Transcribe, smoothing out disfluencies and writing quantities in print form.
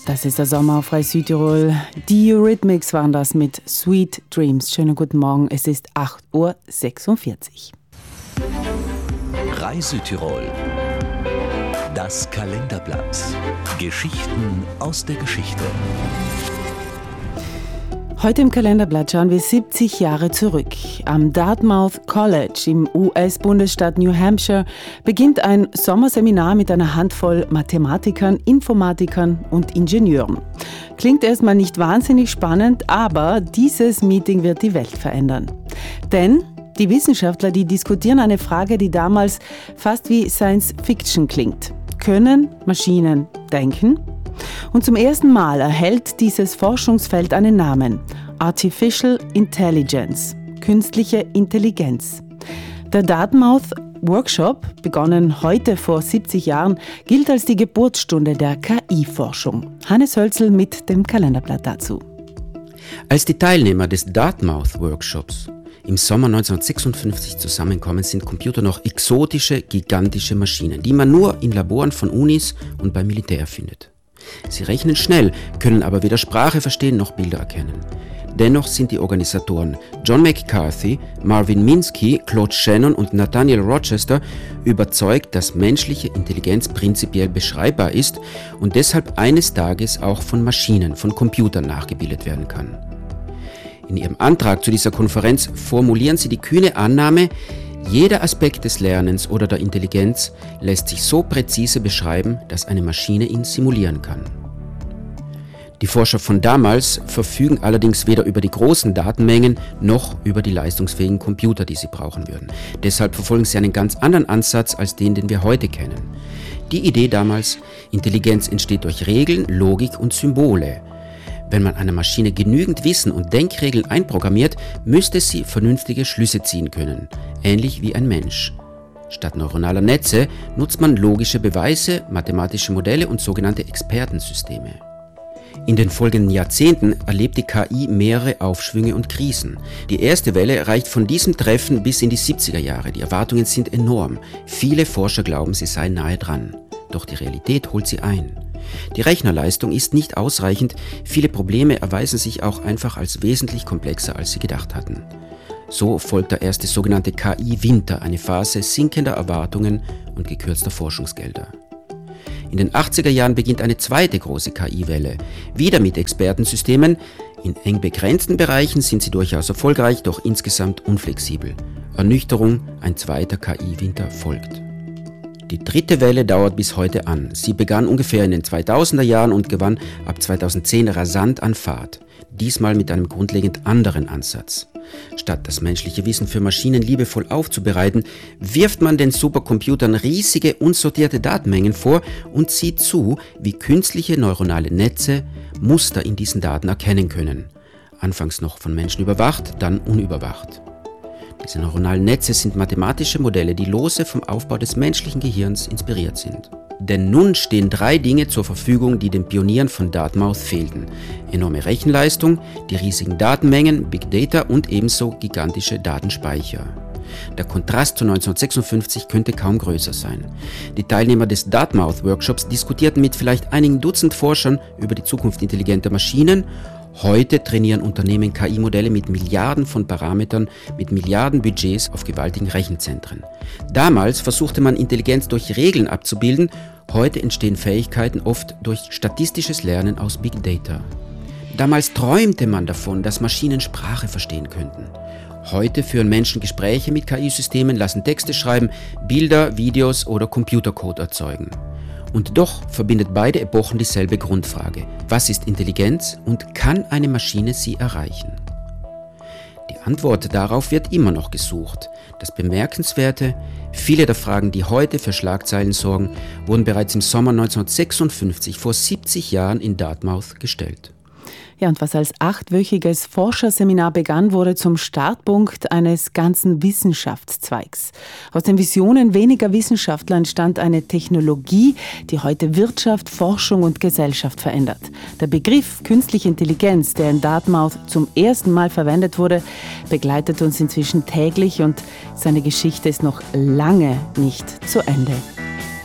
Das ist der Sommer auf Reis Südtirol. Die Eurythmics waren das mit Sweet Dreams. Schönen guten Morgen, es ist 8.46 Uhr. Reis Südtirol. Das Kalenderblatt. Geschichten aus der Geschichte. Heute im Kalenderblatt schauen wir 70 Jahre zurück. Am Dartmouth College im US-Bundesstaat New Hampshire beginnt ein Sommerseminar mit einer Handvoll Mathematikern, Informatikern und Ingenieuren. Klingt erstmal nicht wahnsinnig spannend, aber dieses Meeting wird die Welt verändern. Denn die Wissenschaftler, die diskutieren eine Frage, die damals fast wie Science Fiction klingt. Können Maschinen denken? Und zum ersten Mal erhält dieses Forschungsfeld einen Namen: Artificial Intelligence, künstliche Intelligenz. Der Dartmouth Workshop, begonnen heute vor 70 Jahren, gilt als die Geburtsstunde der KI-Forschung. Hannes Hölzl mit dem Kalenderblatt dazu. Als die Teilnehmer des Dartmouth Workshops im Sommer 1956 zusammenkommen, sind Computer noch exotische, gigantische Maschinen, die man nur in Laboren von Unis und beim Militär findet. Sie rechnen schnell, können aber weder Sprache verstehen noch Bilder erkennen. Dennoch sind die Organisatoren John McCarthy, Marvin Minsky, Claude Shannon und Nathaniel Rochester überzeugt, dass menschliche Intelligenz prinzipiell beschreibbar ist und deshalb eines Tages auch von Maschinen, von Computern nachgebildet werden kann. In ihrem Antrag zu dieser Konferenz formulieren sie die kühne Annahme, jeder Aspekt des Lernens oder der Intelligenz lässt sich so präzise beschreiben, dass eine Maschine ihn simulieren kann. Die Forscher von damals verfügen allerdings weder über die großen Datenmengen noch über die leistungsfähigen Computer, die sie brauchen würden. Deshalb verfolgen sie einen ganz anderen Ansatz als den wir heute kennen. Die Idee damals: Intelligenz entsteht durch Regeln, Logik und Symbole. Wenn man einer Maschine genügend Wissen und Denkregeln einprogrammiert, müsste sie vernünftige Schlüsse ziehen können, ähnlich wie ein Mensch. Statt neuronaler Netze nutzt man logische Beweise, mathematische Modelle und sogenannte Expertensysteme. In den folgenden Jahrzehnten erlebt die KI mehrere Aufschwünge und Krisen. Die erste Welle reicht von diesem Treffen bis in die 70er Jahre. Die Erwartungen sind enorm. Viele Forscher glauben, sie seien nahe dran. Doch die Realität holt sie ein. Die Rechnerleistung ist nicht ausreichend, viele Probleme erweisen sich auch einfach als wesentlich komplexer, als sie gedacht hatten. So folgt der erste sogenannte KI-Winter, eine Phase sinkender Erwartungen und gekürzter Forschungsgelder. In den 80er Jahren beginnt eine zweite große KI-Welle, wieder mit Expertensystemen. In eng begrenzten Bereichen sind sie durchaus erfolgreich, doch insgesamt unflexibel. Ernüchterung, ein zweiter KI-Winter folgt. Die dritte Welle dauert bis heute an. Sie begann ungefähr in den 2000er Jahren und gewann ab 2010 rasant an Fahrt. Diesmal mit einem grundlegend anderen Ansatz. Statt das menschliche Wissen für Maschinen liebevoll aufzubereiten, wirft man den Supercomputern riesige, unsortierte Datenmengen vor und sieht zu, wie künstliche neuronale Netze Muster in diesen Daten erkennen können. Anfangs noch von Menschen überwacht, dann unüberwacht. Diese neuronalen Netze sind mathematische Modelle, die lose vom Aufbau des menschlichen Gehirns inspiriert sind. Denn nun stehen 3 Dinge zur Verfügung, die den Pionieren von Dartmouth fehlten: enorme Rechenleistung, die riesigen Datenmengen, Big Data und ebenso gigantische Datenspeicher. Der Kontrast zu 1956 könnte kaum größer sein. Die Teilnehmer des Dartmouth Workshops diskutierten mit vielleicht einigen Dutzend Forschern über die Zukunft intelligenter Maschinen. Heute trainieren Unternehmen KI-Modelle mit Milliarden von Parametern, mit Milliarden Budgets auf gewaltigen Rechenzentren. Damals versuchte man, Intelligenz durch Regeln abzubilden. Heute entstehen Fähigkeiten oft durch statistisches Lernen aus Big Data. Damals träumte man davon, dass Maschinen Sprache verstehen könnten. Heute führen Menschen Gespräche mit KI-Systemen, lassen Texte schreiben, Bilder, Videos oder Computercode erzeugen. Und doch verbindet beide Epochen dieselbe Grundfrage: Was ist Intelligenz und kann eine Maschine sie erreichen? Die Antwort darauf wird immer noch gesucht. Das Bemerkenswerte: Viele der Fragen, die heute für Schlagzeilen sorgen, wurden bereits im Sommer 1956, vor 70 Jahren, in Dartmouth gestellt. Ja, und was als 8-wöchiges Forscherseminar begann, wurde zum Startpunkt eines ganzen Wissenschaftszweigs. Aus den Visionen weniger Wissenschaftler entstand eine Technologie, die heute Wirtschaft, Forschung und Gesellschaft verändert. Der Begriff künstliche Intelligenz, der in Dartmouth zum ersten Mal verwendet wurde, begleitet uns inzwischen täglich und seine Geschichte ist noch lange nicht zu Ende.